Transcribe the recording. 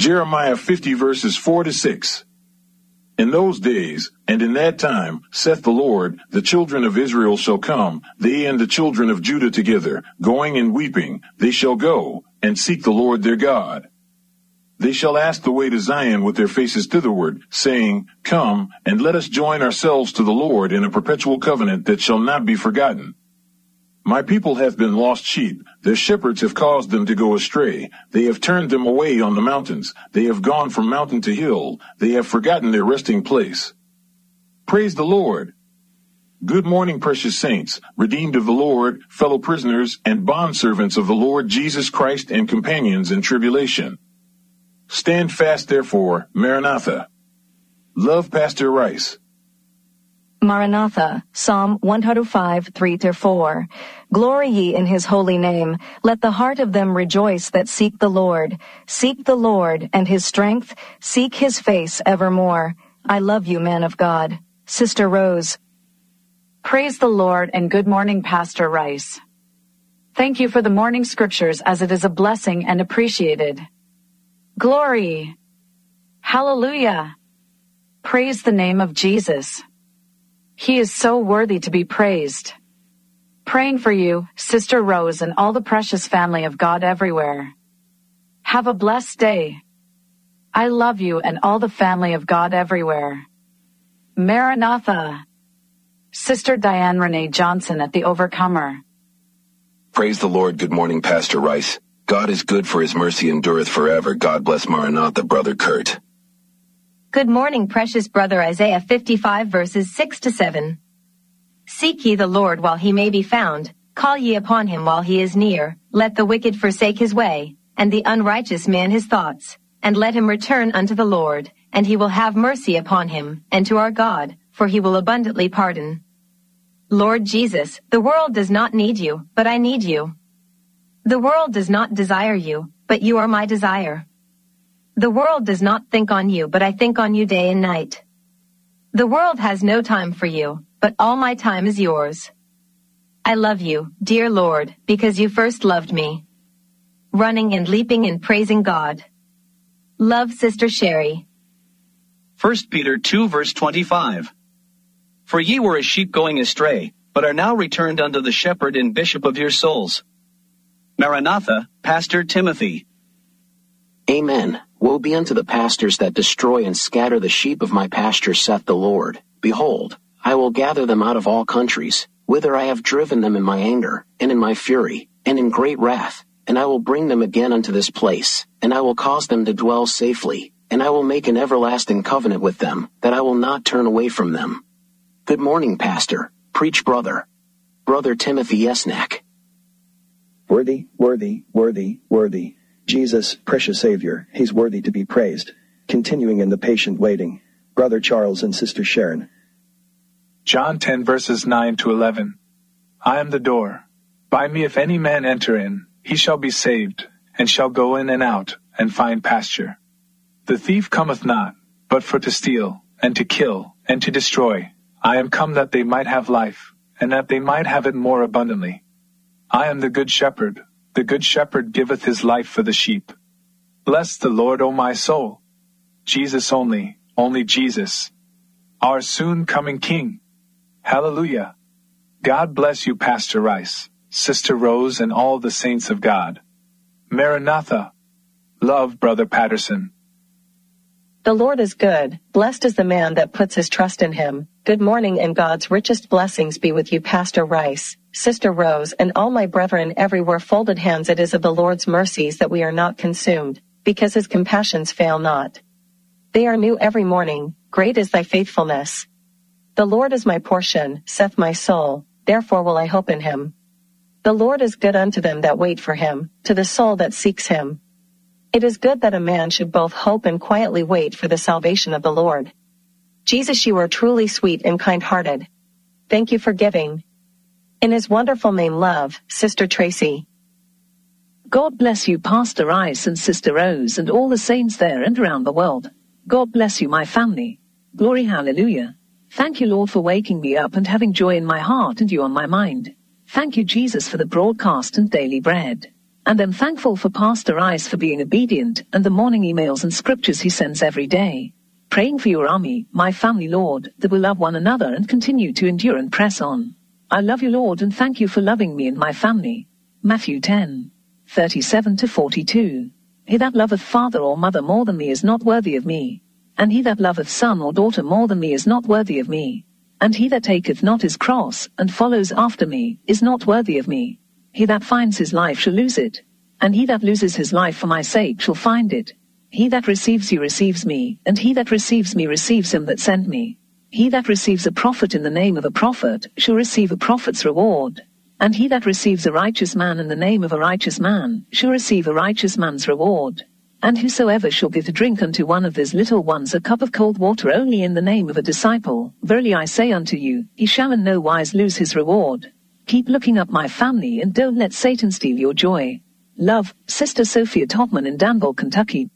Jeremiah 50 verses 4 to 6. In those days, and in that time, saith the Lord, the children of Israel shall come, they and the children of Judah together, going and weeping. They shall go, and seek the Lord their God. They shall ask the way to Zion with their faces thitherward, saying, Come, and let us join ourselves to the Lord in a perpetual covenant that shall not be forgotten. My people have been lost sheep. Their shepherds have caused them to go astray. They have turned them away on the mountains. They have gone from mountain to hill. They have forgotten their resting place. Praise the Lord. Good morning, precious saints, redeemed of the Lord, fellow prisoners, and bondservants of the Lord Jesus Christ and companions in tribulation. Stand fast, therefore, Maranatha. Love, Pastor Rice. Maranatha, Psalm 105, 3-4. Glory ye in his holy name. Let the heart of them rejoice that seek the Lord. Seek the Lord and his strength. Seek his face evermore. I love you, man of God. Sister Rose. Praise the Lord and good morning, Pastor Rice. Thank you for the morning scriptures as it is a blessing and appreciated. Glory. Hallelujah. Praise the name of Jesus. He is so worthy to be praised. Praying for you, Sister Rose, and all the precious family of God everywhere. Have a blessed day. I love you and all the family of God everywhere. Maranatha. Sister Diane Renee Johnson at the Overcomer. Praise the Lord. Good morning, Pastor Rice. God is good, for his mercy endureth forever. God bless Maranatha, Brother Kurt. Good morning, precious brother. Isaiah 55 verses 6-7. Seek ye the Lord while he may be found. Call ye upon him while he is near. Let the wicked forsake his way, and the unrighteous man his thoughts. And let him return unto the Lord, and he will have mercy upon him, and to our God, for he will abundantly pardon. Lord Jesus, the world does not need you, but I need you. The world does not desire you, but you are my desire. The world does not think on you, but I think on you day and night. The world has no time for you, but all my time is yours. I love you, dear Lord, because you first loved me. Running and leaping and praising God. Love, Sister Sherry. 1 Peter 2 verse 25. For ye were as sheep going astray, but are now returned unto the shepherd and bishop of your souls. Maranatha, Pastor Timothy. Amen. Woe be unto the pastors that destroy and scatter the sheep of my pasture, saith the Lord. Behold, I will gather them out of all countries, whither I have driven them in my anger, and in my fury, and in great wrath, and I will bring them again unto this place, and I will cause them to dwell safely, and I will make an everlasting covenant with them, that I will not turn away from them. Good morning, Pastor. Preach, brother. Brother Timothy Yesnak. Worthy, worthy, worthy, worthy. Jesus, precious Savior, he's worthy to be praised. Continuing in the patient waiting. Brother Charles and Sister Sharon. John 10 verses 9-11. I am the door. By me if any man enter in, he shall be saved, and shall go in and out, and find pasture. The thief cometh not, but for to steal, and to kill, and to destroy. I am come that they might have life, and that they might have it more abundantly. I am the good shepherd. The good shepherd giveth his life for the sheep. Bless the Lord, O my soul. Jesus only Jesus, our soon coming King. Hallelujah. God bless you, Pastor Rice, Sister Rose, and all the saints of God. Maranatha. Love, Brother Patterson. The Lord is good. Blessed is the man that puts his trust in him. Good morning, and God's richest blessings be with you, Pastor Rice, Sister Rose, and all my brethren everywhere. Folded hands. It is of the Lord's mercies that we are not consumed, because his compassions fail not. They are new every morning. Great is thy faithfulness. The Lord is my portion, saith my soul, therefore will I hope in him. The Lord is good unto them that wait for him, to the soul that seeks him. It is good that a man should both hope and quietly wait for the salvation of the Lord. Jesus, you are truly sweet and kind-hearted. Thank you for giving. In his wonderful name, love, Sister Tracy. God bless you, Pastor Rice and Sister Rose, and all the saints there and around the world. God bless you, my family. Glory, hallelujah. Thank you, Lord, for waking me up and having joy in my heart and you on my mind. Thank you, Jesus, for the broadcast and daily bread. And I'm thankful for Pastor Rice for being obedient and the morning emails and scriptures he sends every day. Praying for your army, my family, Lord, that will love one another and continue to endure and press on. I love you, Lord, and thank you for loving me and my family. Matthew 10:37-42. He that loveth father or mother more than me is not worthy of me. And he that loveth son or daughter more than me is not worthy of me. And he that taketh not his cross, and follows after me, is not worthy of me. He that finds his life shall lose it. And he that loses his life for my sake shall find it. He that receives you receives me, and he that receives me receives him that sent me. He that receives a prophet in the name of a prophet shall receive a prophet's reward. And he that receives a righteous man in the name of a righteous man shall receive a righteous man's reward. And whosoever shall give to drink unto one of these little ones a cup of cold water only in the name of a disciple, verily I say unto you, he shall in no wise lose his reward. Keep looking up, my family, and don't let Satan steal your joy. Love, Sister Sophia Topman in Danville, Kentucky.